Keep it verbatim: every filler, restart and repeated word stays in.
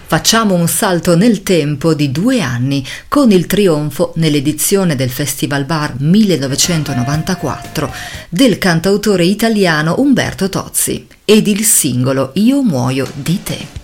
Facciamo un salto nel tempo di due anni con il trionfo nell'edizione del Festival Bar millenovecentonovantaquattro del cantautore italiano Umberto Tozzi ed il singolo Io muoio di te.